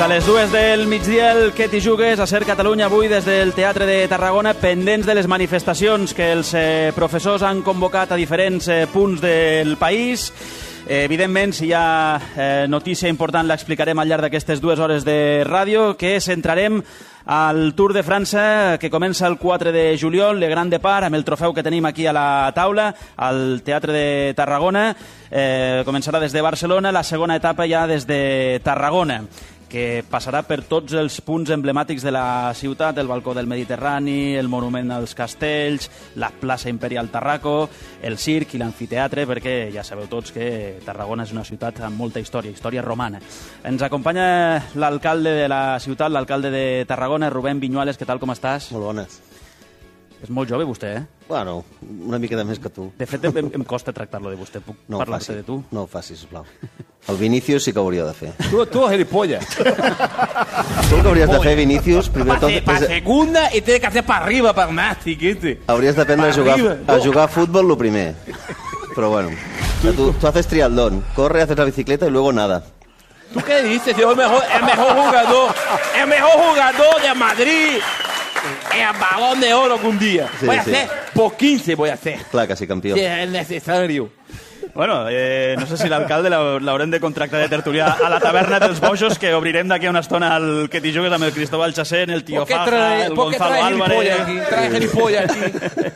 A les 2 del migdia, el Que t'hi jugues a Ser Catalunya avui des del Teatre de Tarragona, pendents de les manifestacions que els professors han convocat a diferents punts del país. Evidentment, si hi ha notícia important l'explicarem al llarg d'aquestes 2 hores de ràdio, que centrarem al Tour de França, que comença el 4 de juliol, le Grand Depart, amb el trofeu que tenim aquí a la taula, al Teatre de Tarragona. Començarà des de Barcelona, la segona etapa ja des de Tarragona, que passarà per tots els punts emblemàtics de la ciutat, el balcó del Mediterrani, el monument als castells, la plaça Imperial Tarraco, el circ i l'amfiteatre, perquè ja sabeu tots que Tarragona és una ciutat amb molta història, història romana. Ens acompanya l'alcalde de la ciutat, l'alcalde de Tarragona, Rubén Viñuales. Què tal, com estàs? Molt bones. És molt jove, vostè, eh? Bueno, una miqueta més que tu. De fet, em costa tractar-lo de vostè. Puc parlar-te de tu? No ho facis, sisplau. El Vinícius sí que ho hauria de fer. Tú gilipollas. Tu el que hauries de fer, Vinícius, primer tot... Para segunda y tiene que hacer para arriba, para más, chiquete. Hauries d'aprendre a jugar a fútbol lo primer. Pero bueno, tú haces triatlón, corre, haces la bicicleta y luego nada. ¿Tú qué dices? Yo el mejor jugador de Madrid. El balón de oro que un día. Sí, voy a hacer por 15, voy a hacer. Clar que sí, campió. Si es necesario. Bueno, no sé si l'alcalde l'haurem de contractar de tertulià a la taverna dels Bojos, que obrirem d'aquí a una estona el Que t'hi jugues amb el Cristóbal Chacén, el Tío Faja, el Gonzalo Álvarez. Trae gilipollas aquí.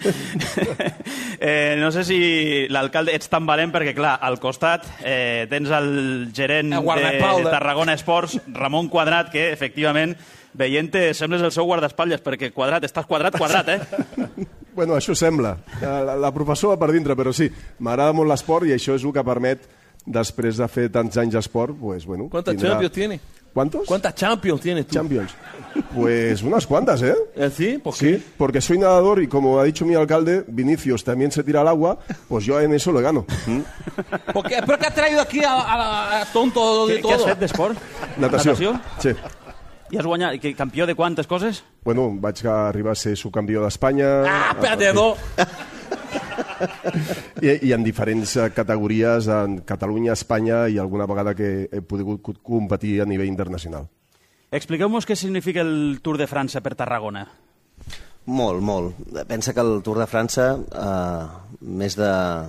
No sé si l'alcalde ets tan valent perquè, clar, al costat tens el gerent de Tarragona Esports, Ramon Quadrat, que efectivament, veient-te, sembles el seu guardaespatlles, perquè Quadrat, estàs quadrat, eh? Bueno, això sembla. La professor va per dintre, però sí, m'agrada molt l'esport i això és el que permet, després de fer tants anys d'esport, pues bueno... ¿Cuántas Champions tiene? ¿Cuántos? ¿Cuántas Champions tienes tú? Champions. Pues unas cuantas, ¿eh? ¿Sí? ¿Por qué? Sí, porque soy nadador y como ha dicho mi alcalde, Vinicius también se tira al agua, pues yo en eso le gano. ¿Por qué has traído aquí a tonto de todo? Què has fet d'esport? Natació. Sí. I has guanyat campió de quantes coses? Bueno, vaig arribar a ser subcampió d'Espanya... Ah, perdedor! I en diferents categories, en Catalunya, Espanya i alguna vegada que he pogut competir a nivell internacional. Expliqueu-nos què significa el Tour de França per Tarragona. Molt, molt. Pensa que el Tour de França, més de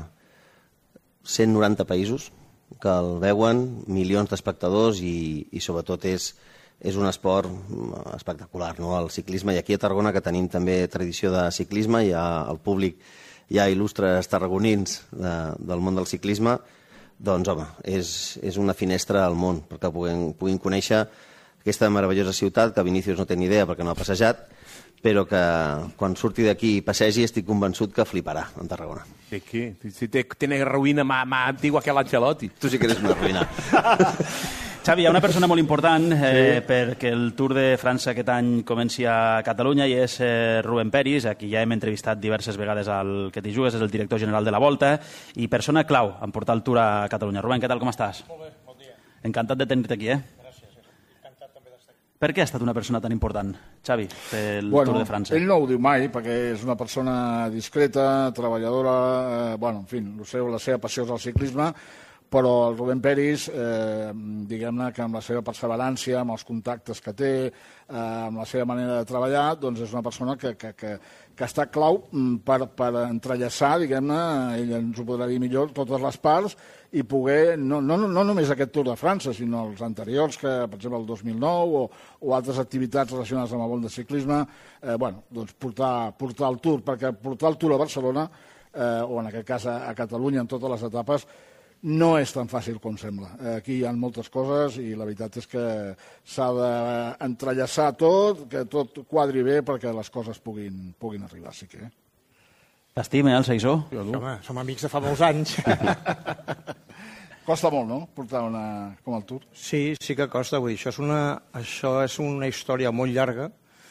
190 països que el veuen, milions d'espectadors i sobretot és un esport espectacular, no? El ciclisme, i aquí a Tarragona, que tenim també tradició de ciclisme, hi ha el públic, hi ha il·lustres tarragonins del món del ciclisme, doncs, home, és una finestra al món, perquè puguin conèixer aquesta meravellosa ciutat, que Vinícius no té ni idea perquè no ha passejat, però que quan surti d'aquí i passegi estic convençut que fliparà en Tarragona. ¿De qué? Si tienes ruïna más antigua que l'Ancelotti. Tu sí que eres una ruïna. Xavi, hi ha una persona molt important perquè el Tour de França aquest any comenci a Catalunya i és Rubén Peris, a qui ja hem entrevistat diverses vegades al Que t'hi jugues, és el director general de la Volta i persona clau en portar el Tour a Catalunya. Rubén, què tal, com estàs? Molt bé, bon dia. Encantat de tenir-te aquí, Gràcies, encantat també d'estar aquí. Per què ha estat una persona tan important, Xavi, pel Tour de França? Ell no ho diu mai, perquè és una persona discreta, treballadora, en fi, la seva passió és el ciclisme, però el Rubén Peris, diguem-ne que amb la seva perseverància, amb els contactes que té, amb la seva manera de treballar, doncs és una persona que està clau per entrellaçar, diguem-ne, ell ens ho podrà dir millor, totes les parts i poder, no només aquest Tour de França, sinó els anteriors, que per exemple el 2009 o altres activitats relacionades amb el món del ciclisme, doncs portar el Tour, perquè portar el Tour a Barcelona, o en aquest cas a Catalunya en totes les etapes, no és tan fàcil com sembla. Aquí hi ha moltes coses i la veritat és que s'ha d'entrellaçar tot, que tot quadri bé perquè les coses puguin arribar. Sí que... T'estima, el Saissó? Home, som amics de fa molts anys. Costa molt, no?, portar com el Tour. Sí que costa. Vull dir, això és una història molt llarga.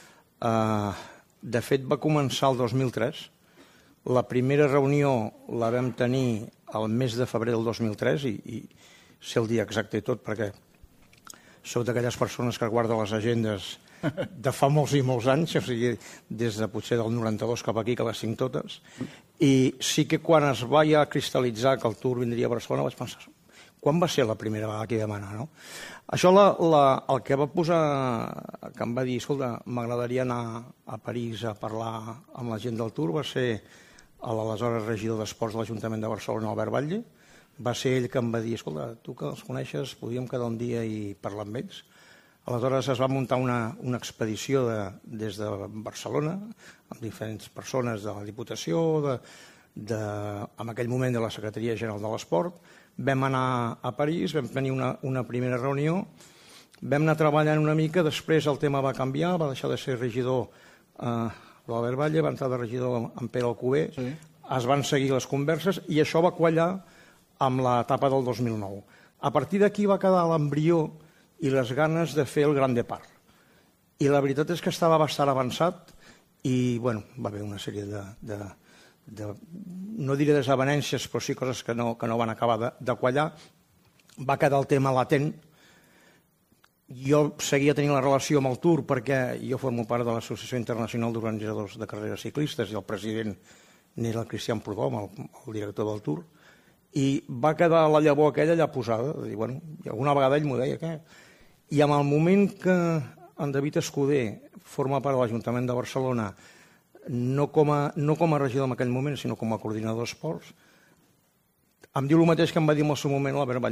De fet, va començar el 2003. La primera reunió la vam tenir al mes de febrer del 2003 i sé el dia exacte i tot perquè sóc d'aquelles persones que guarda les agendes de fa molts i molts anys, o sigui, des de potser del 92 cap aquí, que les tinc totes, i sí que quan es va ja cristal·litzar que el Tour vindria a Barcelona vaig pensar, quan va ser la primera vegada que hi vam anar, no? Això el que va posar, que em va dir, escolta, m'agradaria anar a París a parlar amb la gent del Tour, va ser l'aleshores regidor d'Esports de l'Ajuntament de Barcelona, Albert Batlle. Va ser ell que em va dir, escolta, tu que els coneixes, podíem quedar un dia i parlar amb ells. Aleshores es va muntar una expedició des de Barcelona, amb diferents persones de la Diputació, en aquell moment de la Secretaria General de l'Esport. Vam anar a París, vam tenir una primera reunió, vam anar treballant una mica, després el tema va canviar, va deixar de ser regidor l'Albert Batlle, va entrar de regidor en Pere Alcover, es van seguir les converses i això va quallar amb l'etapa del 2009. A partir d'aquí va quedar l'embrió i les ganes de fer el Grand Depart. I la veritat és que estava bastant avançat i va haver una sèrie no diré desavenències, però sí coses que no van acabar de quallar. Va quedar el tema latent. Jo seguia tenint la relació amb el Tour perquè jo formo part de l'Associació Internacional d'Organitzadors de Carreres Ciclistes i el president n'era el Cristian Prudhomme, el director del Tour, i va quedar la llavor aquella allà posada. I alguna vegada ell m'ho deia. I en el moment que en David Escudé forma part de l'Ajuntament de Barcelona, no com a regidor en aquell moment, sinó com a coordinador d'esports, em diu el mateix que em va dir en el seu moment l'Albert Batlle.